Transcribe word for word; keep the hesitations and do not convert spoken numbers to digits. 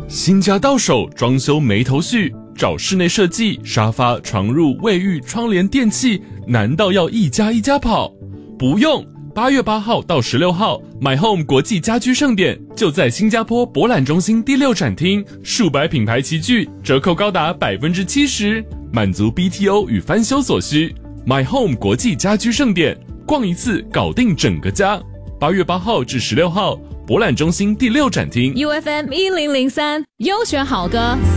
新家到手，装修没头绪，找室内设计、沙发、床褥、卫浴、窗帘、电器，难道要一家一家跑？不用，八月八号到十六号 ，My Home 国际家居盛典就在新加坡博览中心第六展厅，数百品牌齐聚，折扣高达百分之七十，满足 B T O 与翻修所需。My Home 国际家居盛典，逛一次搞定整个家。八月八号至十六号，博览中心第六展厅 U F M 一零零三优选好歌。